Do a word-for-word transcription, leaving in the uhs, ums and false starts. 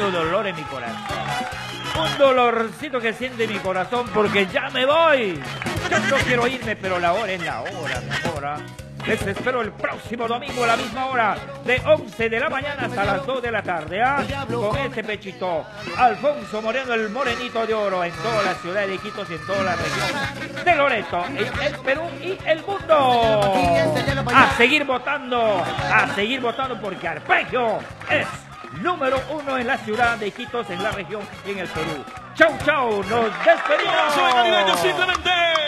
mucho dolor en mi corazón. Un dolorcito que siente mi corazón porque ya me voy. Yo no quiero irme, pero la hora es la hora, mi hora. Les espero el próximo domingo a la misma hora, de once de la mañana hasta las dos de la tarde, ¿ah? Con ese pechito, Alfonso Moreno, el morenito de oro, en toda la ciudad de Iquitos y en toda la región de Loreto, el, el Perú y el mundo. A seguir votando, a seguir votando porque Arpegio es número uno en la ciudad de Iquitos, en la región y en el Perú. Chau, chau, nos despedimos. Simplemente